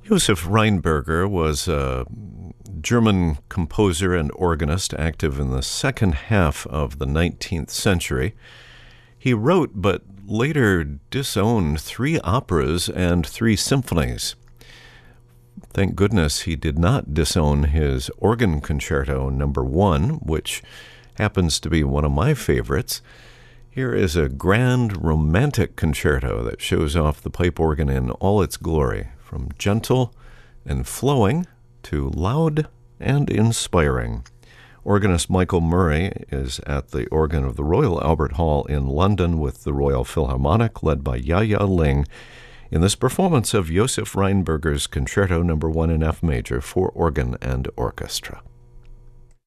Josef Rheinberger was a German composer and organist active in the second half of the 19th century. He wrote but later disowned 3 operas and 3 symphonies. Thank goodness he did not disown his Organ Concerto No. 1, which happens to be one of my favorites. Here is a grand romantic concerto that shows off the pipe organ in all its glory, from gentle and flowing to loud and inspiring. Organist Michael Murray is at the organ of the Royal Albert Hall in London with the Royal Philharmonic, led by Ya-Ya Ling, in this performance of Josef Rheinberger's Concerto No. 1 in F major for organ and orchestra.